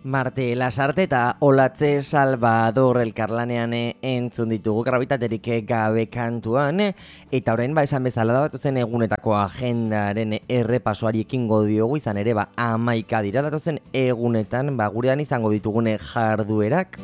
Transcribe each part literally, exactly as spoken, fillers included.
Marte Lasarte eta Olatze Salvador elkarlanean entzun ditugu grabitaterik gabe kantuan, eta orain ba esan bezala datozen egunetako agendaren errepasoari ekingo diogu, izan ere ba hamaika dira datozen egunetan ba gurean izango ditugune jarduerak.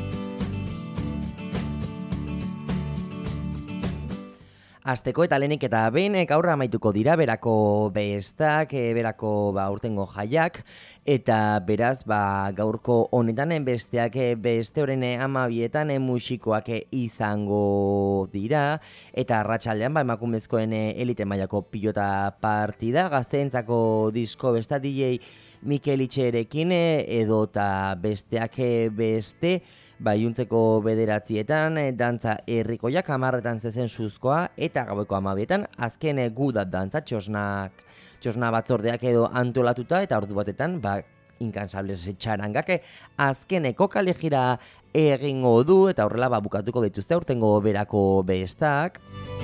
Asteko eta lehenik eta behin gaur amaituko dira berako bestak, berako ba urtengo jaiak, eta beraz ba gaurko honetan besteak beste oren amabietan musikoak izango dira, eta arratsaldean ba emakumezkoen elite mailako pilota partida, gazteentzako disko besta D J Mikel Itxerekin edota besteak beste, baiuntzeko bederatzietan, dantza herrikoiak hamarretan zezen suzkoa, eta gaueko hamabietan azken gudat dantza txosnak, txosna batzordeak edo antolatuta, eta ordu batetan, ba, inkansables txarangak azkeneko kalejira egingo du, eta horrela ba, bukatuko dituzte urtengo berako bestak.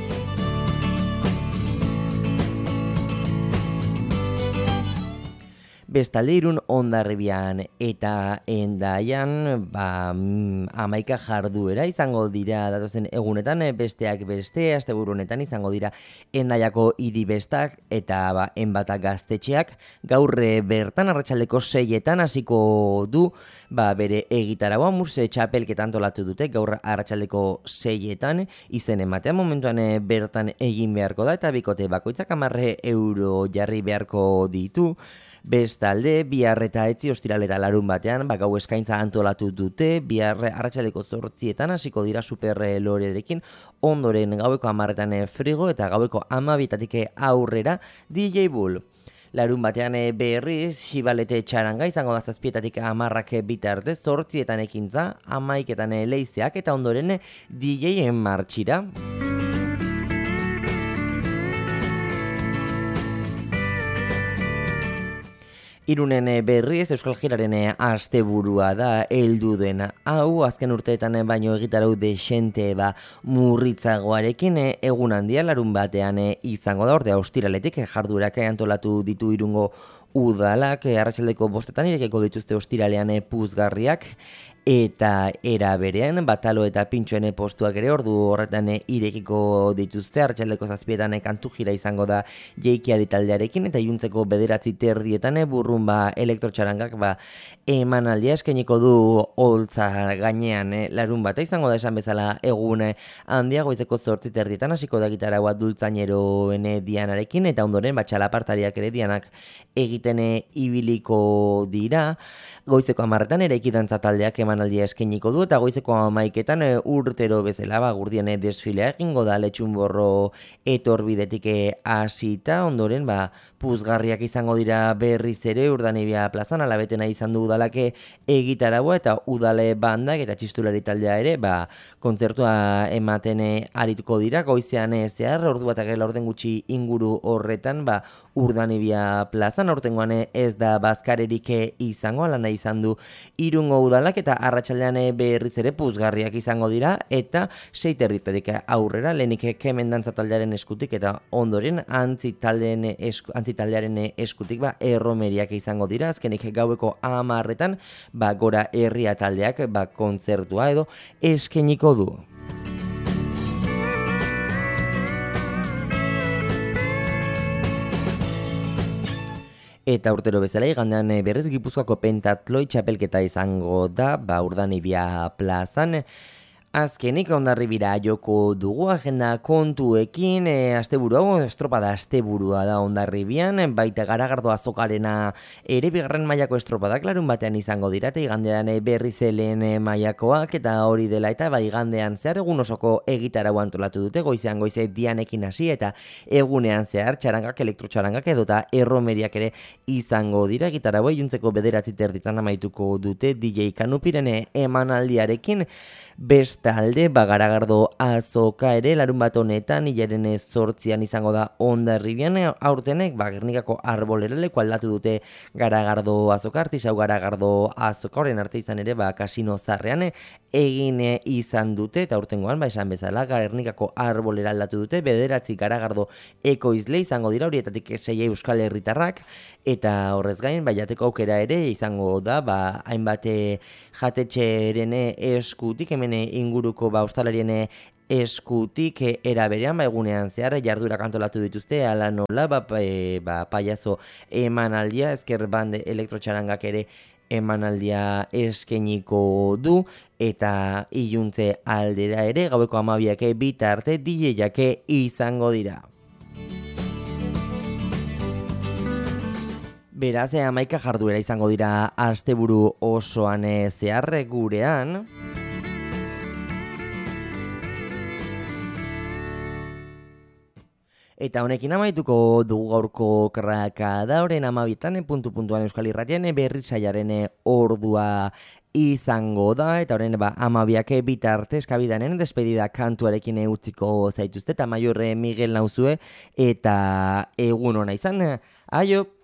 Bestalde Irun Hondarribian eta Hendaian ba, hamaika jarduera izango dira datozen egunetan, besteak beste, asteburu honetan izango dira Hendaiako hiri bestak eta ba, Enbata gaztetxeak gaurre bertan arratsaldeko seietan hasiko du ba, bere egitaragoa Murse txapelketa antolatu dute gaur arratsaldeko seietan izen ematean momentuan bertan egin beharko da eta bikote bakoitzak hamar euro jarri beharko ditu. Bestalde, bihar eta etzi ostiraleta larun batean, ba, gau eskaintza antolatu dute, bihar arratsaldeko zortzietan hasiko dira super lorerekin, ondoren gaueko hamarretan frigo eta gaueko hamabietatik aurrera D J Bull. Larun batean berriz, Xibalete txaranga izango da zazpietatik hamarrak bitarte, zortzietan ekintza, hamaiketan leizeak eta ondoren D J martxira. Irunen berriz Euskal Jiraren asteburua da heldu den hau, azken urteetan baino egitarau desente ba murritzagoarekin egun handia larun batean izango da, ordea ostiraletik jarduerak antolatu ditu Irungo udalak, arratsaldeko bostetan irekiko dituzte ostiralean puzgarriak, eta era berean batalo eta pintxoen postuak ere ordu horretan irekiko dituzte, arratsaldeko zazpietan kantu jira izango da Jeikia ditaldearekin, eta iluntzeko bederatzi terdietan burrumba elektrotxarangak ba emanaldia eskainiko du holtza gainean larun bata izango da esan bezala egun handia goizeko zortzi terdietan hasiko da gitaragua dultzaineroen dianarekin, eta ondoren batxalapartariak ere dianak egiten ibiliko dira. Goizeko hamarretan ere ekidantza taldeak emanaldia eskainiko du, eta goizeko hamaiketan urtero bezala ba gurdien desfilea egingo da Letxunborro etorbidetik hasita, ondoren ba puzgarriak izango dira berriz ere Urdanibia plazan, alabetena izan du udalake egitaragua eta udale bandak eta txistulari taldea ere ba kontzertua ematen arituko dira goizean zehar, ordu batak laurden gutxi inguru horretan ba Urdanibia plazan, aurtengoan ez da bazkarerik izango, alana izan du Irungo udalak, eta arratsaldean berriz ere puzgarriak izango dira, eta sei terditatik aurrera lehenik kemen dantza taldearen eskutik eta ondoren antzi taldearen esku, antzi taldearen eskutik ba erromeriak izango dira, azkenik gaueko hamarretan ba gora herria taldeak ba kontzertua edo eskainiko du. Eta urtero bezala igandean berriz Gipuzkoako pentatloi txapelketa izango da ba Urdanibia plazan. Azkenik Hondarribira joko dugu agenda kontuekin, e, asteburu hau estropada asteburua da Hondarribian, baita Garagardo azokarena ere bigarren mailako estropadak larun batean izango dira, eta igandean berriz lehen mailakoak, eta hori dela eta ba igandean zehar egun osoko egitarau antolatu dute, goizean goize dianekin hasi eta egunean zehar txarangak, elektrotxarangak edota erromeriak ere izango dira. Egitarau iluntzeko bederatzi terditan amaituko dute D J Kanupiren emanaldiarekin. Best bestalde, ba, Garagardo azoka ere, larun bat honetan, hilaren zortzian izango da Hondarribian, aurtenek, ba, Gernikako arbolera leku aldatu dute Garagardo azoka, artisau Garagardo azoka, horren arte izan ere, ba, kasino zarrean, egin izan dute, eta aurtengoan, ba, esan bezala, Gernikako arbolera aldatu dute, bederatzi Garagardo ekoizle izango dira, horietatik sei euskal herritarrak, eta horrez gain, ba, jateko aukera ere izango da, ba, hainbat jatetxeren eskutik, hemen inguruko ba, ostalarien eskutik era berean, ba, egunean zehar jardurak antolatu dituzte, ala nola, ba, e, ba, paiazo emanaldia, ezker band elektrotxarangak ere emanaldia eskeniko du, eta iluntze aldera ere, gaueko hamabiak bitarte D J-ak izango dira. Beraz, hamaika jarduera izango dira asteburu osoan zehar gurean. Eta honekin amaituko dugu gaurko kraka da, horren amabitan, puntu-puntuan Euskal Irratian, berri saiaren ordua izango da, eta horren ba, amabiak bitarte eskabidanen despedida kantuarekin utziko zaituzte, eta Maior Miguel nauzue, eta egun hona izan, aio!